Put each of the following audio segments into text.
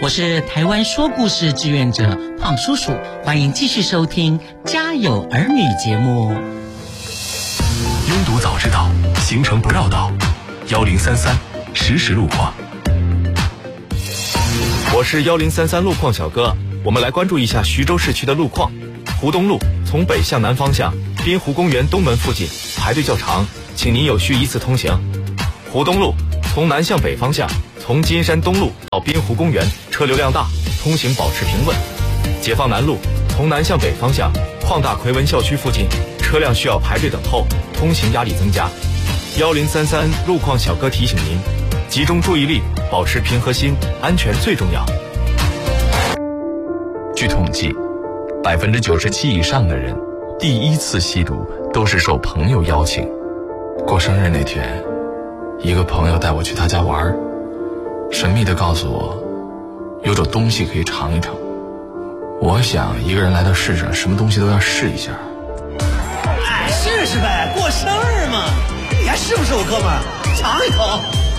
我是台湾说故事志愿者胖叔叔，欢迎继续收听家有儿女节目。 拥堵早知道，行程不绕道，1033实时路况。 我是1033路况小哥，我们来关注一下徐州市区的路况。湖东路从北向南方向，滨湖公园东门附近排队较长，请您有序依次通行。湖东路从南向北方向，从金山东路到滨湖公园车流量大，通行保持平稳。解放南路从南向北方向，矿大奎文校区附近车辆需要排队等候，通行压力增加。1033路况小哥提醒您，集中注意力，保持平和心，安全最重要。 据统计，97%以上的人第一次吸毒都是受朋友邀请。过生日那天，一个朋友带我去他家玩，神秘地告诉我有种东西可以尝一尝。我想一个人来到世上，什么东西都要试一下。 哎，试试呗，过生日嘛，你还是不是我哥们儿？尝一口。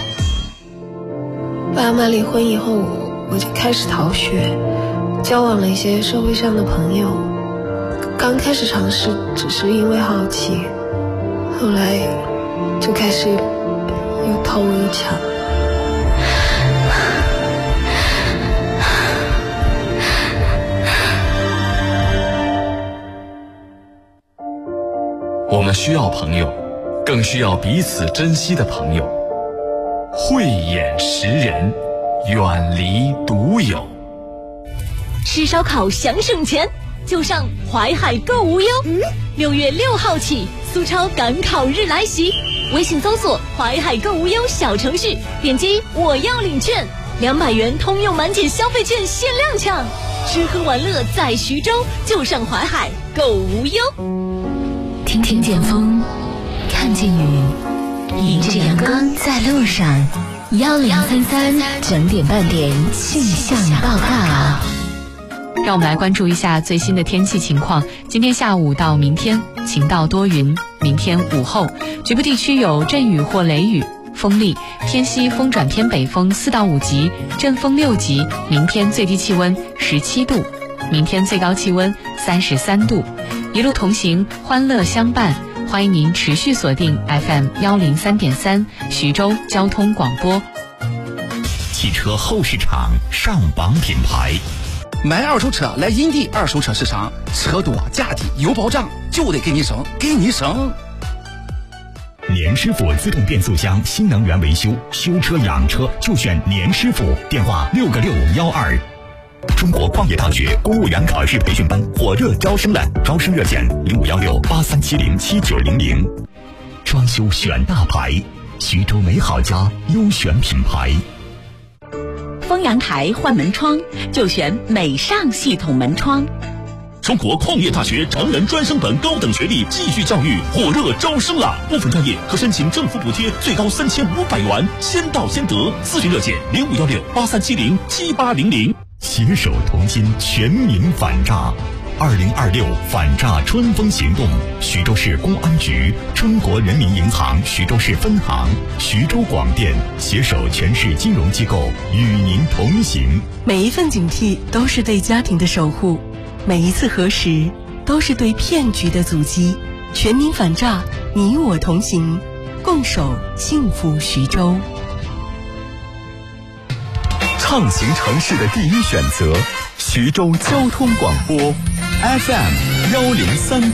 爸妈离婚以后，我就开始逃学，交往了一些社会上的朋友。刚开始尝试只是因为好奇，后来就开始又偷又抢。 我们需要朋友，更需要彼此珍惜的朋友。慧眼识人，远离独有。 吃烧烤想省钱，就上淮海购无忧。6月6号起，苏超赶考日来袭，微信搜索淮海购无忧小程序，点击我要领券，200元通用满减消费券限量抢，吃喝玩乐在徐州，就上淮海购无忧。 听见风，看见雨，迎着阳光在路上。1033整点半点气象报告。 让我们来关注一下最新的天气情况。今天下午到明天晴到多云，明天午后局部地区有阵雨或雷雨，风力偏西风转偏北风4到5级，阵风6级。明天最低气温17度，明天最高气温33度。一路同行，欢乐相伴，欢迎您持续锁定 FM 103.3徐州交通广播。 汽车后市场上榜品牌， 买二手车来银地二手车市场，车多价低有保障，就得给你省，给你省。 年师傅自动变速箱新能源维修，修车养车就选年师傅，电话6个612。中国矿业大学公务员考试培训班火热招生了，招生热线051683707900。装修选大牌，徐州美好家优选品牌。 丰阳台换门窗就选美尚系统门窗。 中国矿业大学成人专升本高等学历继续教育火热招生了，部分专业可申请政府补贴，最高3500元，先到先得。咨询热线051683707800。 携手同心，全民反诈。2026反诈春风行动，徐州市公安局、中国人民银行徐州市分行、徐州广电携手全市金融机构与您同行。 每一份警惕都是对家庭的守护，每一次核实都是对骗局的阻击。全民反诈，你我同行，共守幸福徐州。 畅行城市的第一选择，徐州交通广播 FM 103.3。